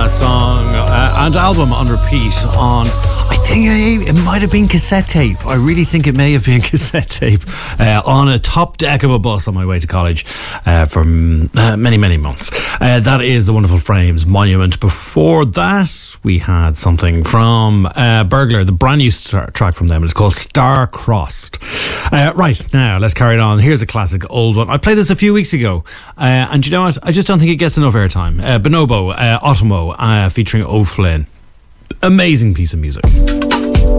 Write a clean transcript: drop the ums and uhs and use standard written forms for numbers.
that song and album on repeat on, I think it might have been cassette tape. I really think it may have been cassette tape on a top deck of a bus on my way to college for many, many months. That is the wonderful Frames Monument. Before that, we had something from Burglar, the brand new track from them. It's called Star Crossed. Right, now let's carry it on. Here's a classic old one. I played this a few weeks ago, and you know what? I just don't think it gets enough airtime. Bonobo, Otomo, featuring O'Flynn. Amazing piece of music.